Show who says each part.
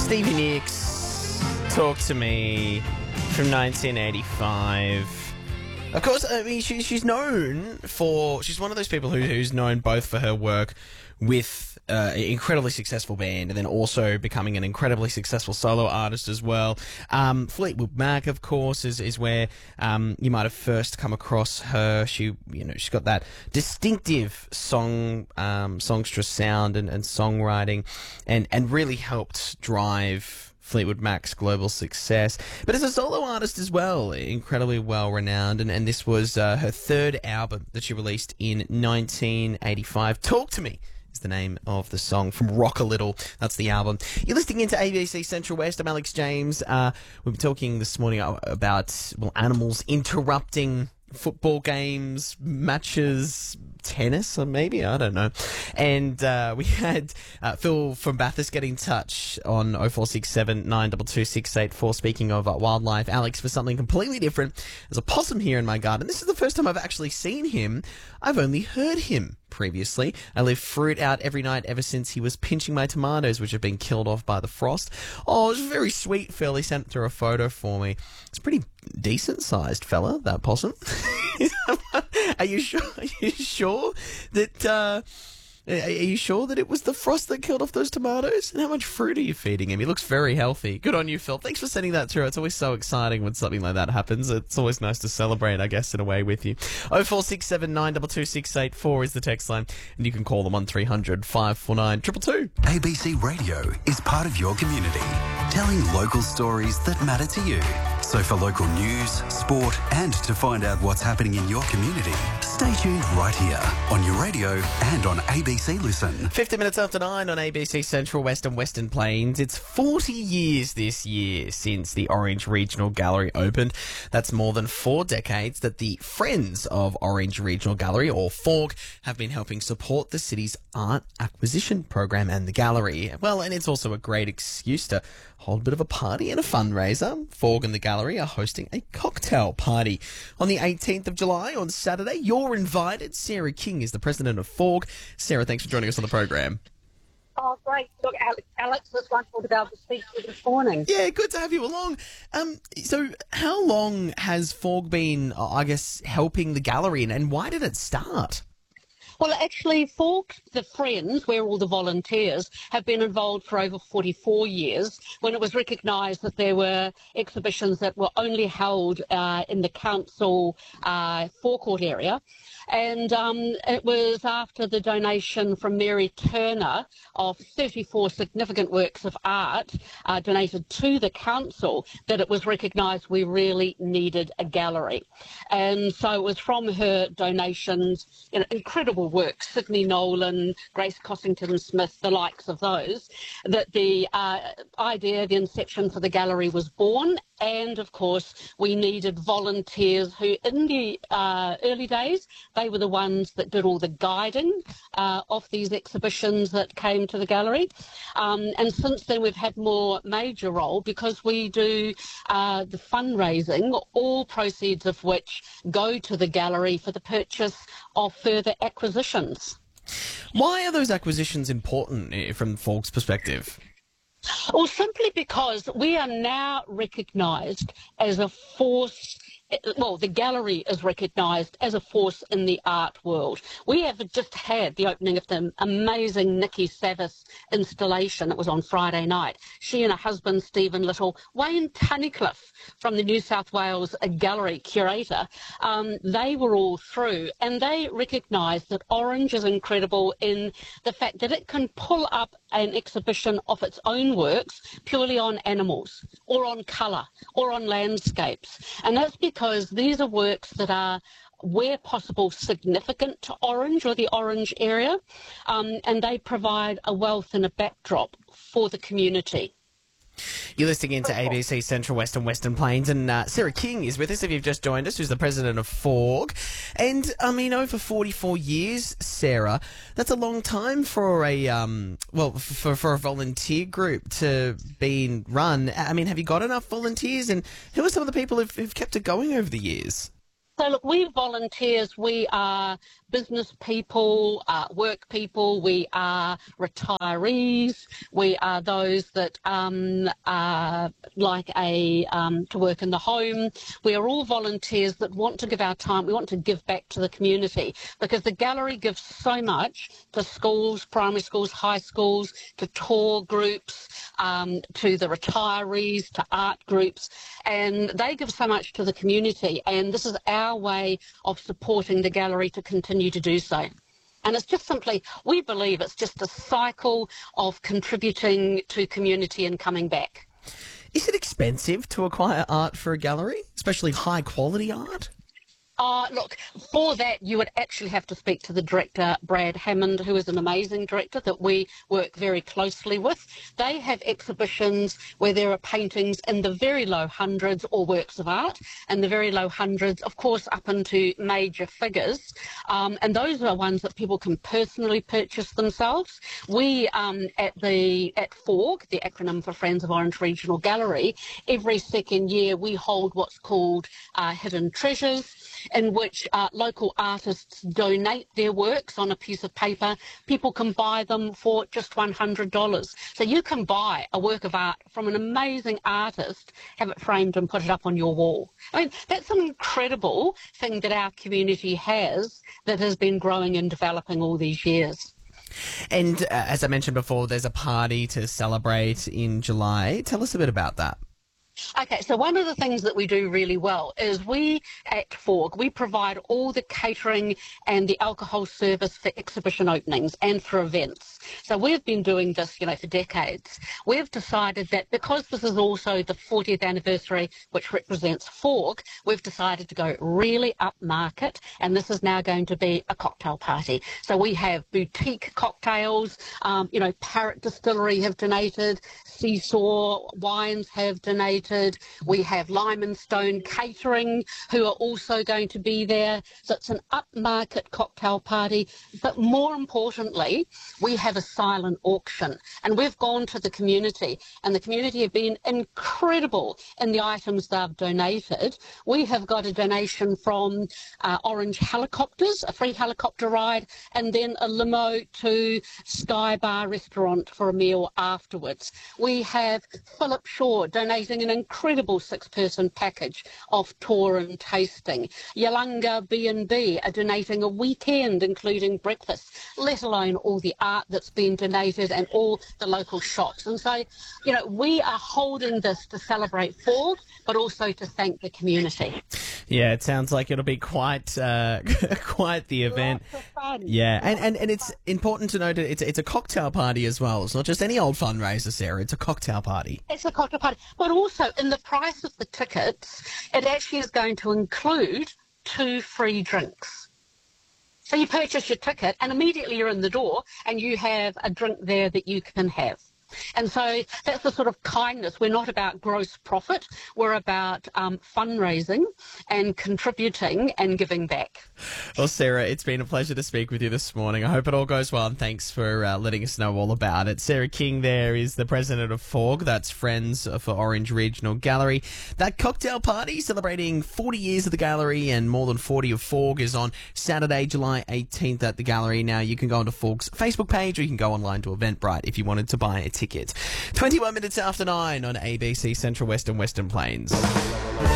Speaker 1: Stevie Nicks, Talk to Me, from 1985. Of course, I mean, she's known for... She's one of those people who's known both for her work with an incredibly successful band and then also becoming an incredibly successful solo artist as well. Fleetwood Mac, of course, is where you might have first come across her. She's got that distinctive songstress sound and songwriting and really helped drive Fleetwood Mac's global success, but as a solo artist as well, incredibly well renowned, and this was her third album that she released in 1985. Talk to Me is the name of the song from Rock a Little. That's the album. You're listening into ABC Central West. I'm Alex James. We've been talking this morning about animals interrupting football games, matches, tennis, or maybe, I don't know. And we had Phil from Bathurst get in touch on 0467 922 684. Speaking of wildlife, Alex, for something completely different. There's a possum here in my garden. This is the first time I've actually seen him. I've only heard him previously. I leave fruit out every night ever since he was pinching my tomatoes, which have been killed off by the frost. Oh, it was very sweet, Phil. He sent through a photo for me. It's a pretty decent-sized fella, that possum. Are you sure? Are you sure that? Are you sure that it was the frost that killed off those tomatoes? And how much fruit are you feeding him? He looks very healthy. Good on you, Phil. Thanks for sending that through. It's always so exciting when something like that happens. It's always nice to celebrate, I guess, in a way with you. 0467 922 684 is the text line, and you can call them on 300 549 222.
Speaker 2: ABC Radio is part of your community, telling local stories that matter to you. So for local news, sport, and to find out what's happening in your community, stay tuned right here on your radio and on ABC Listen.
Speaker 1: 50 minutes after 9 on ABC Central West and Western Plains. It's 40 years this year since the Orange Regional Gallery opened. That's more than 4 decades that the Friends of Orange Regional Gallery, or FORG, have been helping support the city's art acquisition program and the gallery. Well, and it's also a great excuse to hold a bit of a party and a fundraiser. FORG and the gallery are hosting a cocktail party on the 18th of July on Saturday. You're invited. Sarah King is the president of FORG. Sarah, thanks for joining us on the program.
Speaker 3: Oh, great. Look, Alex, it's wonderful to be able to speak to you this morning.
Speaker 1: Yeah, good to have you along. So how long has FORG been, I guess, helping the gallery, and why did it start?
Speaker 3: Well, actually, FORG, the Friends, where all the volunteers, have been involved for over 44 years, when it was recognised that there were exhibitions that were only held in the council forecourt area. And it was after the donation from Mary Turner of 34 significant works of art donated to the council that it was recognised we really needed a gallery. And so it was from her donations, incredible works, Sidney Nolan, Grace Cossington-Smith, the likes of those, that the idea, the inception for the gallery was born. And, of course, we needed volunteers who, in the early days, they were the ones that did all the guiding of these exhibitions that came to the gallery. And since then, we've had more major role because we do the fundraising, all proceeds of which go to the gallery for the purchase of further acquisitions.
Speaker 1: Why are those acquisitions important from FORG's perspective?
Speaker 3: Well, simply because we are now recognised as a force. Well, the gallery is recognised as a force in the art world. We have just had the opening of the amazing Nikki Savas installation. It was on Friday night. She and her husband, Stephen Little, Wayne Tunnicliffe from the New South Wales Gallery curator, they were all through, and they recognised that Orange is incredible in the fact that it can pull up an exhibition of its own works purely on animals or on colour or on landscapes. And that's because these are works that are, where possible, significant to Orange or the Orange area, and they provide a wealth and a backdrop for the community.
Speaker 1: You're listening into ABC Central West and Western Plains, and Sarah King is with us, if you've just joined us, who's the president of FORG. And, I mean, over 44 years, Sarah, that's a long time for a, for a volunteer group to be run. I mean, have you got enough volunteers, and who are some of the people who've kept it going over the years?
Speaker 3: So, look, we volunteers, we are business people, work people, we are retirees, we are those that like to work in the home. We are all volunteers that want to give our time. We want to give back to the community because the gallery gives so much to schools, primary schools, high schools, to tour groups, to the retirees, to art groups, and they give so much to the community, and this is our way of supporting the gallery to continue to do so. And it's just simply, we believe it's just a cycle of contributing to community and coming back.
Speaker 1: Is it expensive to acquire art for a gallery, especially high quality art?
Speaker 3: Look, for that, you would actually have to speak to the director, Brad Hammond, who is an amazing director that we work very closely with. They have exhibitions where there are paintings in the very low hundreds or works of art in the very low hundreds, of course, up into major figures. And those are ones that people can personally purchase themselves. We, at FORG, the acronym for Friends of Orange Regional Gallery, every second year we hold what's called Hidden Treasures, in which local artists donate their works on a piece of paper. People can buy them for just $100. So you can buy a work of art from an amazing artist, have it framed and put it up on your wall. I mean, that's an incredible thing that our community has that has been growing and developing all these years.
Speaker 1: And as I mentioned before, there's a party to celebrate in July. Tell us a bit about that.
Speaker 3: Okay, so one of the things that we do really well is we at FORG, we provide all the catering and the alcohol service for exhibition openings and for events. So we've been doing this, for decades. We've decided that because this is also the 40th anniversary, which represents FORG, we've decided to go really upmarket, and this is now going to be a cocktail party. So we have boutique cocktails, Parrot Distillery have donated, Seesaw Wines have donated, we have Lime and Stone Catering who are also going to be there. So it's an upmarket cocktail party. But more importantly, we have a silent auction. And we've gone to the community, and the community have been incredible in the items they've donated. We have got a donation from Orange Helicopters, a free helicopter ride, and then a limo to Sky Bar Restaurant for a meal afterwards. We have Philip Shaw donating an incredible 6-person package of tour and tasting. Yalunga B&B are donating a weekend including breakfast, let alone all the art that's been donated and all the local shops. And so, we are holding this to celebrate FORG, but also to thank the community.
Speaker 1: Yeah, it sounds like it'll be quite quite the event.
Speaker 3: Lots of fun.
Speaker 1: Yeah, and it's important to note that it's a cocktail party as well. It's not just any old fundraiser, Sarah. It's a cocktail party.
Speaker 3: It's a cocktail party. But also, in the price of the tickets, it actually is going to include 2 free drinks. So you purchase your ticket and immediately you're in the door and you have a drink there that you can have. And so that's the sort of kindness. We're not about gross profit. We're about fundraising and contributing and giving back.
Speaker 1: Well, Sarah, it's been a pleasure to speak with you this morning. I hope it all goes well, and thanks for letting us know all about it. Sarah King there is the president of FORG. That's Friends for Orange Regional Gallery. That cocktail party celebrating 40 years of the gallery and more than 40 of FORG is on Saturday, July 18th at the gallery. Now, you can go onto FORG's Facebook page or you can go online to Eventbrite if you wanted to buy a ticket. 21 minutes after 9 on ABC Central West and Western Plains.